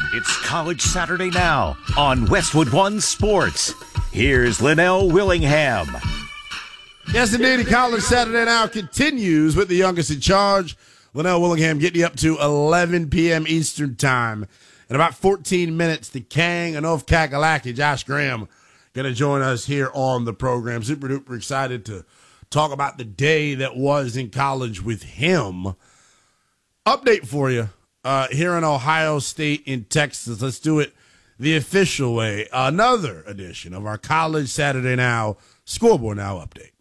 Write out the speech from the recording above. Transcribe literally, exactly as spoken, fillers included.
It's College Saturday Now on Westwood One Sports. Here's Linnell Willingham. Yes, indeed. College Saturday Now continues with the youngest in charge, Linnell Willingham, getting you up to eleven p.m. Eastern Time. In about fourteen minutes, the King of North Kakalaki, Josh Graham, going to join us here on the program. Super duper excited to talk about the day that was in college with him. Update for you uh, here in Ohio State, in Texas. Let's do it the official way. Another edition of our College Saturday Now Scoreboard Now update.